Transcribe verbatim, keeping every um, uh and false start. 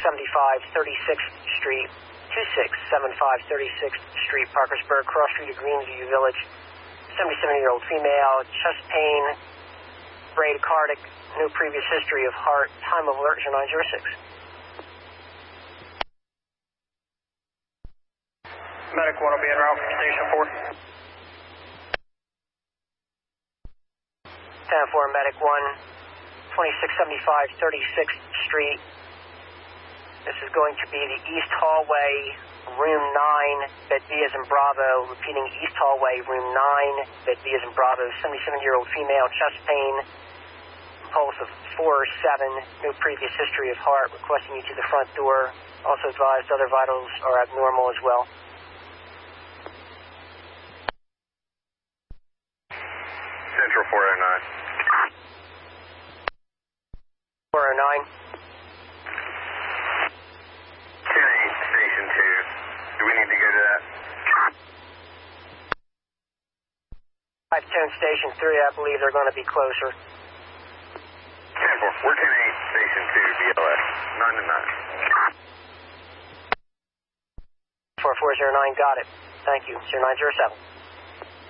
seventy-five thirty-sixth Street, two six seven five thirty-sixth Street, Parkersburg, cross street of Greenview Village. seventy-seven-year-old female, chest pain, bradycardic, no previous history of heart. Time of alert zero nine zero six. Medic one will be en route from Station four. ten four, Medic one, twenty-six seventy-five thirty-sixth Street. This is going to be the East Hallway, Room nine, bed B as in Bravo. Repeating, East Hallway, Room nine, bed B as in Bravo. seventy-seven-year-old female, chest pain, pulse of four or seven, no previous history of heart. Requesting you to the front door. Also advised other vitals are abnormal as well. Central four oh nine. four oh nine. ten eight, Station two. Do we need to go to that? five ten, Station three, I believe they're going to be closer. ten four, we're ten eight, Station two, B L S. nine to nine. four four zero nine, got it. Thank you. zero nine zero seven.